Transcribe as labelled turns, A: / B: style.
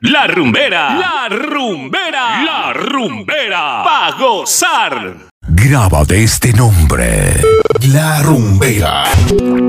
A: La rumbera, la rumbera, la rumbera, pa' gozar.
B: Grábate este nombre. La Rumbera.